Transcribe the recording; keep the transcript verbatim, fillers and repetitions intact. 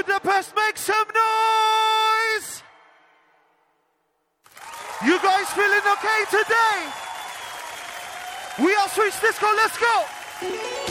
Budapest, make some noise! You guys feeling okay today? We are Switch Disco, let's go!